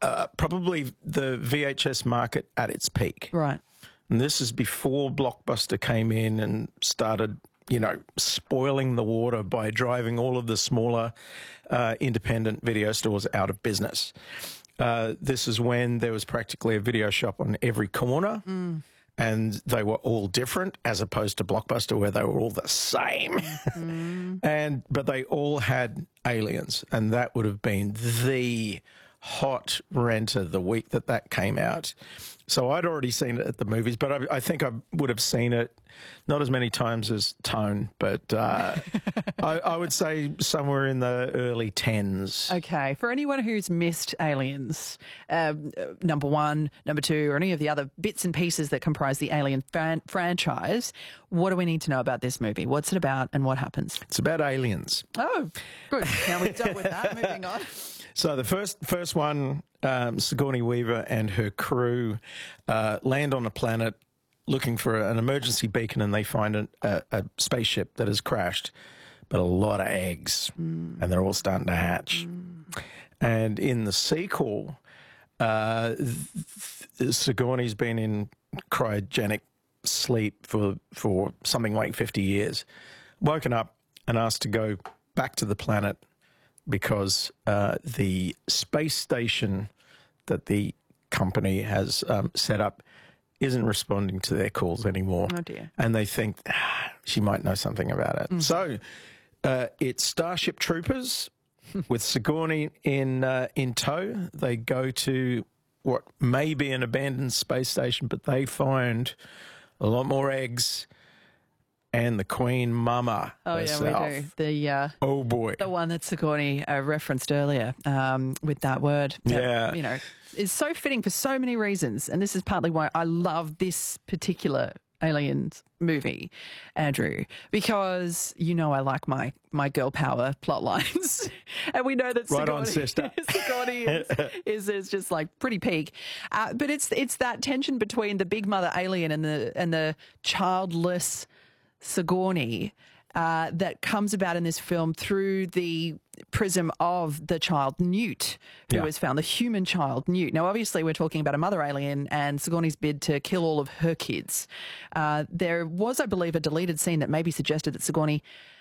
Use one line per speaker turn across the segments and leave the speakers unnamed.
probably the VHS market at its peak.
Right.
And this is before Blockbuster came in and started, spoiling the water by driving all of the smaller independent video stores out of business. This is when there was practically a video shop on every corner. And they were all different, as opposed to Blockbuster, where they were all the same. But they all had aliens, and that would have been the hot renter the week that came out. So I'd already seen it at the movies, but I think I would have seen it not as many times as Tone, but I would say somewhere in the early 10s.
Okay. For anyone who's missed Aliens, number 1, number 2, or any of the other bits and pieces that comprise the Alien franchise, what do we need to know about this movie? What's it about and what happens?
It's about aliens.
Oh, good. Now we've dealt with that. Moving on.
So the first one, Sigourney Weaver and her crew land on a planet looking for an emergency beacon, and they find a spaceship that has crashed, but a lot of eggs, and they're all starting to hatch. And in the sequel, Sigourney's been in cryogenic sleep for something like 50 years, woken up and asked to go back to the planet because the space station that the company has set up isn't responding to their calls anymore.
Oh, dear.
And they think she might know something about it. So it's Starship Troopers with Sigourney in tow. They go to what may be an abandoned space station, but they find a lot more eggs and the Queen Mama herself.
Yeah, we do.
Oh, boy.
The one that Sigourney referenced earlier with that word.
Yeah.
Is so fitting for so many reasons. And this is partly why I love this particular Aliens movie, Andrew, because I like my girl power plot lines. And we know that
Right on, sister.
Sigourney is just like pretty peak. But it's that tension between the big mother alien and the childless Sigourney that comes about in this film through the prism of the child Newt, who was found, the human child Newt. Now, obviously, we're talking about a mother alien and Sigourney's bid to kill all of her kids. There was, I believe, a deleted scene that maybe suggested that Sigourney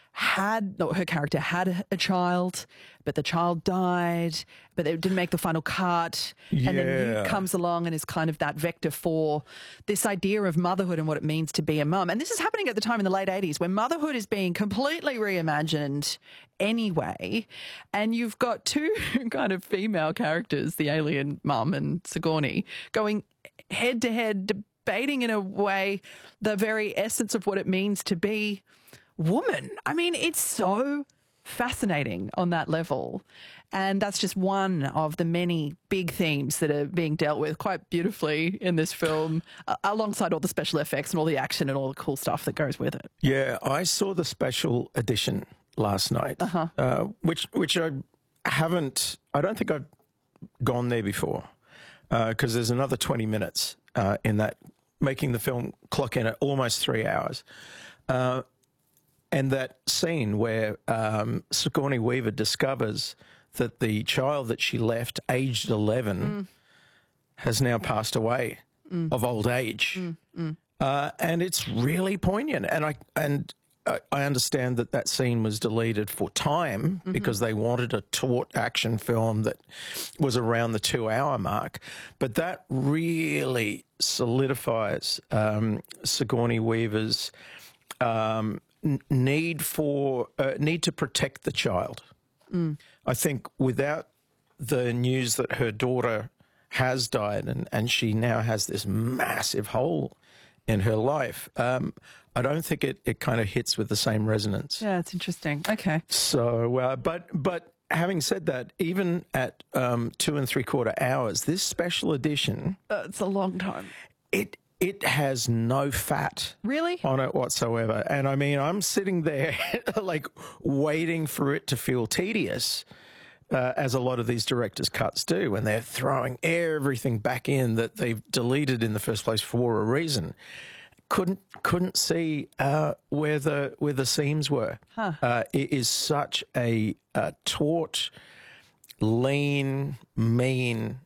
her character had a child, but the child died, but they didn't make the final cut.
Yeah.
And then Newt comes along and is kind of that vector for this idea of motherhood and what it means to be a mum. And this is happening at the time in the late 80s when motherhood is being completely reimagined anyway. And you've got two kind of female characters, the alien mum and Sigourney, going head to head, debating in a way the very essence of what it means to be woman. I mean, it's so fascinating on that level. And that's just one of the many big themes that are being dealt with quite beautifully in this film, alongside all the special effects and all the action and all the cool stuff that goes with it.
Yeah, I saw the special edition last night, which I don't think I've gone there before, because there's another 20 minutes in that, making the film clock in at almost 3 hours. And that scene where Sigourney Weaver discovers that the child that she left, aged 11, has now passed away of old age. And it's really poignant. And I understand that scene was deleted for time because they wanted a taut action film that was around the 2-hour mark. But that really solidifies Sigourney Weaver's need to protect the child. I think without the news that her daughter has died and she now has this massive hole in her life, I don't think it kind of hits with the same resonance.
Yeah, it's interesting. Okay.
So, but having said that, even at 2 3/4 hours, this special edition,
it's a long time.
It has no fat
really
on it whatsoever. And I mean, I'm sitting there like waiting for it to feel tedious, as a lot of these directors' cuts do, when they're throwing everything back in that they've deleted in the first place for a reason. Couldn't see where the seams were. It is such a taut, lean, mean